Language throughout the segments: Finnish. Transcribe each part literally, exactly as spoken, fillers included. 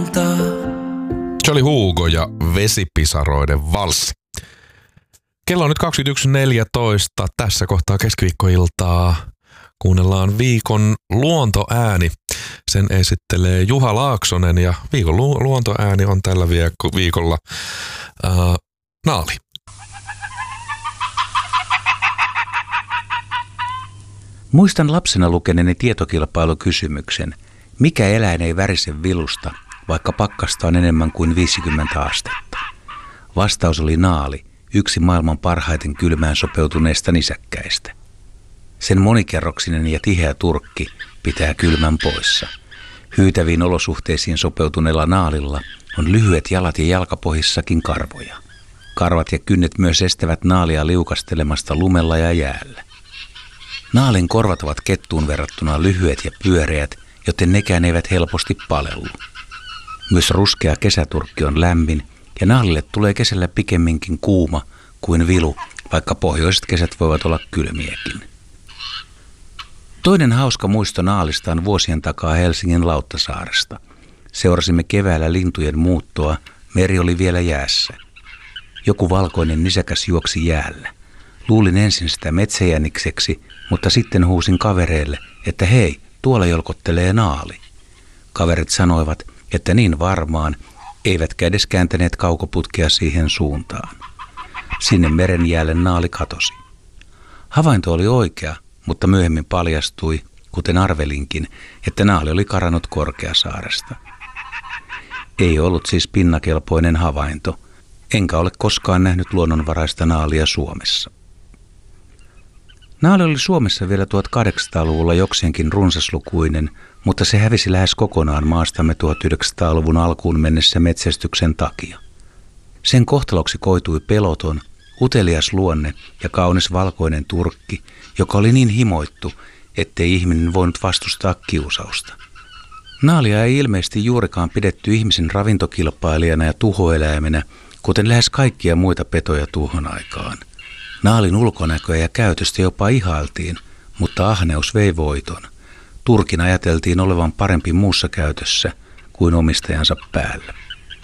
Se oli Hugo ja Vesipisaroiden valssi. Kello on nyt kaksikymmentäyksi neljätoista. Tässä kohtaa keskiviikkoiltaa kuunnellaan viikon luontoääni. Sen esittelee Juha Laaksonen ja viikon lu- luontoääni on tällä viikolla äh, naali. Muistan lapsena lukeneeni tietokilpailukysymyksen. Mikä eläin ei värise vilusta, vaikka pakkasta on enemmän kuin viisikymmentä astetta? Vastaus oli naali, yksi maailman parhaiten kylmään sopeutuneista nisäkkäistä. Sen monikerroksinen ja tiheä turkki pitää kylmän poissa. Hyytäviin olosuhteisiin sopeutuneella naalilla on lyhyet jalat ja jalkapohjissakin karvoja. Karvat ja kynnet myös estävät naalia liukastelemasta lumella ja jäällä. Naalin korvat ovat kettuun verrattuna lyhyet ja pyöreät, joten nekään eivät helposti palellu. Myös ruskea kesäturkki on lämmin ja naalille tulee kesällä pikemminkin kuuma kuin vilu, vaikka pohjoiset kesät voivat olla kylmiäkin. Toinen hauska muisto naalista on vuosien takaa Helsingin Lauttasaaresta. Seurasimme keväällä lintujen muuttoa, meri oli vielä jäässä. Joku valkoinen nisäkäs juoksi jäällä. Luulin ensin sitä metsäjänikseksi, mutta sitten huusin kavereille, että hei, tuolla jolkottelee naali. Kaverit sanoivat, että niin varmaan, eivätkä edes kääntäneet kaukoputkea siihen suuntaan. Sinne meren jäälle naali katosi. Havainto oli oikea, mutta myöhemmin paljastui, kuten arvelinkin, että naali oli karannut Korkeasaaresta. Ei ollut siis pinnakelpoinen havainto, enkä ole koskaan nähnyt luonnonvaraista naalia Suomessa. Naali oli Suomessa vielä tuhatkahdeksansataaluvulla jokseenkin runsaslukuinen, mutta se hävisi lähes kokonaan maastamme tuhatyhdeksänsataaluvun alkuun mennessä metsästyksen takia. Sen kohtaloksi koitui peloton, utelias luonne ja kaunis valkoinen turkki, joka oli niin himoittu, ettei ihminen voinut vastustaa kiusausta. Naalia ei ilmeisesti juurikaan pidetty ihmisen ravintokilpailijana ja tuhoeläimenä, kuten lähes kaikkia muita petoja tuohon aikaan. Naalin ulkonäköä ja käytöstä jopa ihailtiin, mutta ahneus vei voiton. Turkin ajateltiin olevan parempi muussa käytössä kuin omistajansa päällä.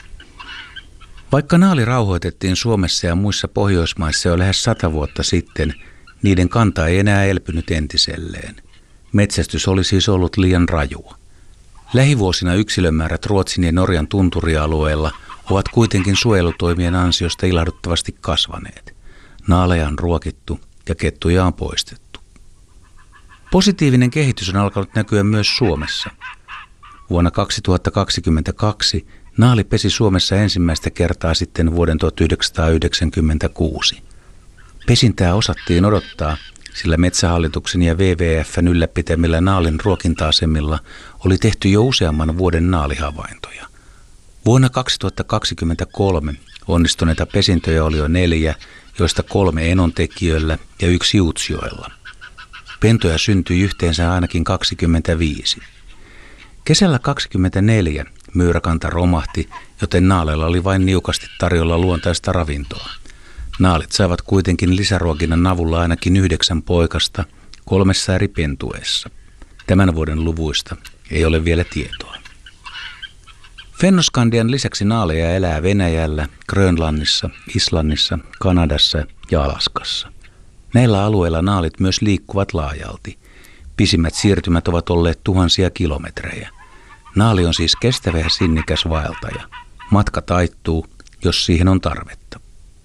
Vaikka naali rauhoitettiin Suomessa ja muissa Pohjoismaissa jo lähes sata vuotta sitten, niiden kanta ei enää elpynyt entiselleen. Metsästys oli siis ollut liian rajua. Lähivuosina yksilömäärät Ruotsin ja Norjan tunturialueella ovat kuitenkin suojelutoimien ansiosta ilahduttavasti kasvaneet. Naaleja on ruokittu ja kettuja on poistettu. Positiivinen kehitys on alkanut näkyä myös Suomessa. Vuonna kaksituhattakaksikymmentäkaksi naali pesi Suomessa ensimmäistä kertaa sitten vuoden tuhatyhdeksänsataayhdeksänkymmentäkuusi. Pesintää osattiin odottaa, sillä Metsähallituksen ja W W F:n ylläpitämillä naalin ruokinta-asemilla oli tehty jo useamman vuoden naalihavaintoja. Vuonna kaksituhattakaksikymmentäkolme onnistuneita pesintöjä oli jo neljä, joista kolme enontekijöillä ja yksi Utsjoella. Pentoja syntyi yhteensä ainakin kaksikymmentäviisi. Kesällä kaksikymmentäneljä myyräkanta romahti, joten naaleilla oli vain niukasti tarjolla luontaista ravintoa. Naalit saivat kuitenkin lisäruokinnan avulla ainakin yhdeksän poikasta kolmessa eri pentueessa. Tämän vuoden luvuista ei ole vielä tietoa. Fennoskandian lisäksi naaleja elää Venäjällä, Grönlannissa, Islannissa, Kanadassa ja Alaskassa. Näillä alueilla naalit myös liikkuvat laajalti. Pisimmät siirtymät ovat olleet tuhansia kilometrejä. Naali on siis kestävä ja sinnikäs vaeltaja. Matka taittuu, jos siihen on tarvetta.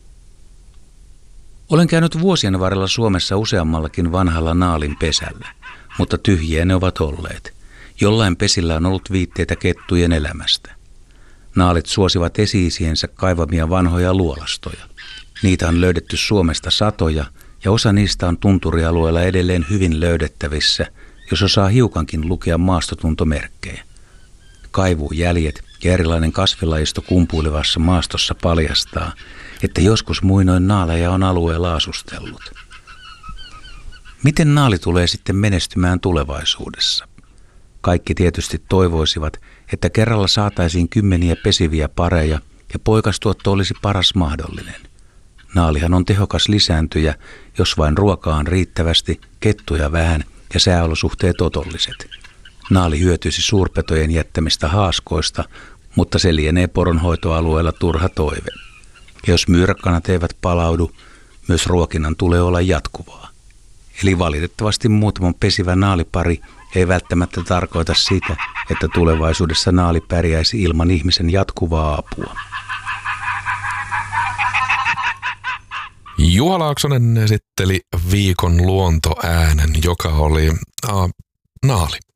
Olen käynyt vuosien varrella Suomessa useammallakin vanhalla naalin pesällä, mutta tyhjiä ne ovat olleet. Jollain pesillä on ollut viitteitä kettujen elämästä. Naalit suosivat esi-isiensä kaivamia vanhoja luolastoja. Niitä on löydetty Suomesta satoja ja osa niistä on tunturialueella edelleen hyvin löydettävissä, jos osaa hiukankin lukea maastotuntomerkkejä. Kaivujäljet ja erilainen kasvilajisto kumpuilevassa maastossa paljastaa, että joskus muinoin naaleja on alueella asustellut. Miten naali tulee sitten menestymään tulevaisuudessa? Kaikki tietysti toivoisivat, että kerralla saataisiin kymmeniä pesiviä pareja ja poikastuotto olisi paras mahdollinen. Naalihan on tehokas lisääntyjä, jos vain ruokaa on riittävästi, kettuja vähän ja sääolosuhteet otolliset. Naali hyötyisi suurpetojen jättämistä haaskoista, mutta se lienee poronhoitoalueella turha toive. Ja jos myyräkanat eivät palaudu, myös ruokinnan tulee olla jatkuvaa. Eli valitettavasti muutaman pesivä naalipari ei välttämättä tarkoita sitä, että tulevaisuudessa naali pärjäisi ilman ihmisen jatkuvaa apua. Juha Laaksonen esitteli viikon luontoäänen, joka oli äh, naali.